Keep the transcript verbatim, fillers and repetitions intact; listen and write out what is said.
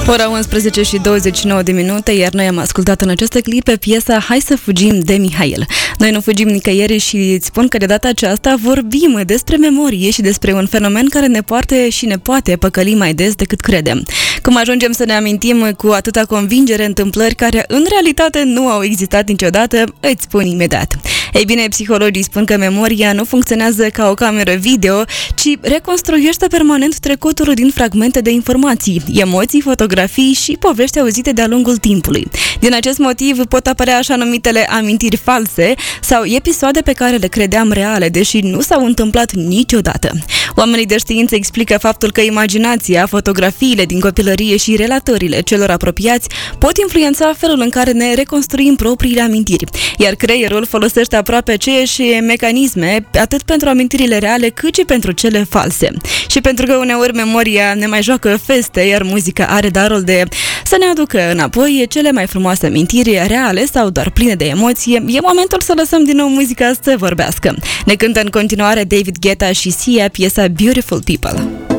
Ora unsprezece și douăzeci și nouă de minute, iar noi am ascultat în această clipă piesa Hai să fugim de Mihail. Noi nu fugim nicăieri și îți spun că de data aceasta vorbim despre memorie și despre un fenomen care ne poate și ne poate păcăli mai des decât credem. Cum ajungem să ne amintim cu atâta convingere întâmplări care în realitate nu au existat niciodată, îți spun imediat. Ei bine, psihologii spun că memoria nu funcționează ca o cameră video, ci reconstruiește permanent trecutul din fragmente de informații, emoții, fotografii și povești auzite de-a lungul timpului. Din acest motiv pot apărea așa numitele amintiri false sau episoade pe care le credeam reale, deși nu s-au întâmplat niciodată. Oamenii de știință explică faptul că imaginația, fotografiile din copilărie și relatările celor apropiați pot influența felul în care ne reconstruim propriile amintiri, iar creierul folosește aproape aceeași mecanisme atât pentru amintirile reale cât și pentru cele false. Și pentru că uneori memoria ne mai joacă feste, iar muzica are darul de să ne aducă înapoi cele mai frumoase amintiri reale sau doar pline de emoție, e momentul să lăsăm din nou muzica să vorbească. Ne cântă în continuare David Guetta și Sia piesa Beautiful People.